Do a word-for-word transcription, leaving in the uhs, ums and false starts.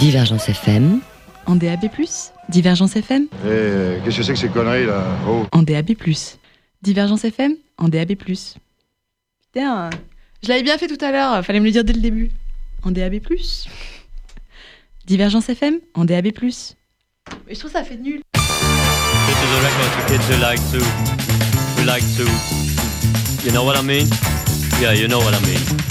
Divergence F M. En D A B plus, Divergence F M. Eh, euh, qu'est-ce que c'est que ces conneries là? Oh. En D A B plus. Divergence F M, en D A B plus. Putain, je l'avais bien fait tout à l'heure, fallait me le dire dès le début. En D A B plus. Divergence F M, en D A B plus. Mais je trouve ça fait nul. This is a record for kids who like to, who like to, you know what I mean? Yeah, you know what I mean.